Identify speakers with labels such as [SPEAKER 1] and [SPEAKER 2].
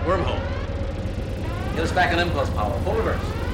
[SPEAKER 1] Wormhole. Get us back on impulse power. Full reverse.